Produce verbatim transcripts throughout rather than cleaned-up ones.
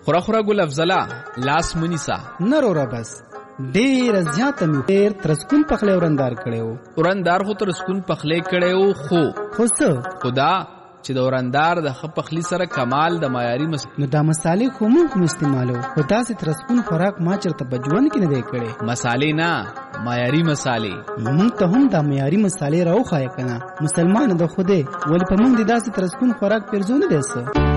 خورا خورا ګل افضله لاس منیسا نرورا بس ډیر زیاته می ډیر ترسکون پخلی ورندار کړو ورندار خو ترسکون پخلی کړو خو خو څه خدا چې د ورندار د خ پخلی سره کمال د معیاري مس نو دا مصالې خو موږ استعمالو خو داسې ترسکون خوراک ما چرته بجوان کې نه دی کړي مصالې نه معیاري مصالې موږ ته هم دا معیاري مصالې راوخایې کنه مسلمان د خوده ولې په موږ د داسې ترسکون خوراک پرځونه دیسه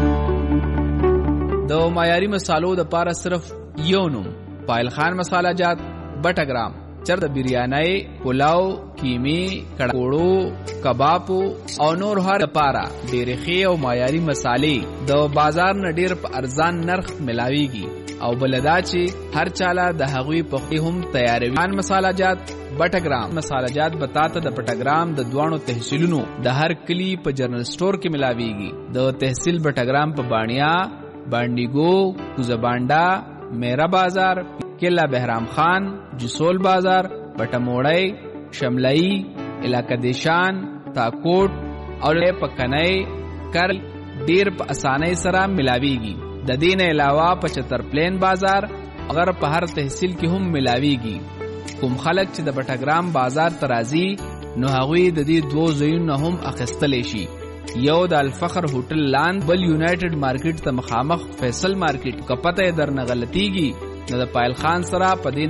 د معیاري مصالو د پاره صرف یو نوم پایل خان مساله جات بټګرام چر د بریانای پلاو کیمی کړهوړو کبابو او نور هر لپاره ډېرې ښې او معیاري مصالې د بازار نه ډېر په ارزان نرخ ملاويږي او بلدا چې هر چاله د هغوی په هم تیاروي خان مساله جات بټګرام مساله جات بتاته د بټګرام د دوانو تحصیلونو د هر کلی په جنرال سٹور کې ملاويږي د تحصیل بټګرام په بانیا بانډیګو کوزبانډا میرا بازار کلا بهرام خان جسول بازار بټموړی شملئی علاقہ دیشان تاکوټ او پکنای کر ډیر په اسانۍ سره ملاويږي د دین علاوه پچتر پلین بازار اگر په هر تحصیل کې هم ملاويږي کوم خلک چې د بټګرام بازار ترازی نو هغوی د دې دوه ځایونو هم اخیستل شي یو د الفخر هوټل لاند بل یونایټډ مارکیټ ته مخامخ فیصل مارکیټ کپته در نه غلطیږي نو د پایل خان سره په